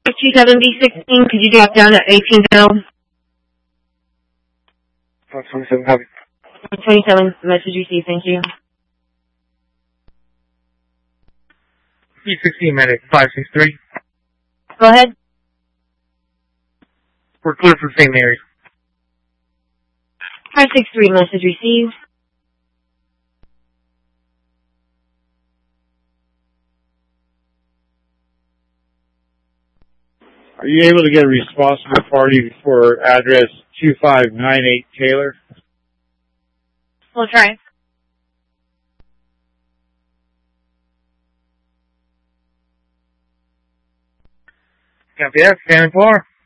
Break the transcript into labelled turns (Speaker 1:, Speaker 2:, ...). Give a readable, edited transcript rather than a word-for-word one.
Speaker 1: 527B16, could you drop down at 18 Bell?
Speaker 2: 527, copy.
Speaker 1: 527, message received, thank you.
Speaker 2: B16 medic, 563.
Speaker 1: Go ahead.
Speaker 2: We're clear for St. Mary's.
Speaker 1: 563, message received.
Speaker 3: Are you able to get a responsible party for address 2598 Taylor?
Speaker 1: We'll try.
Speaker 2: Copy that, standing for.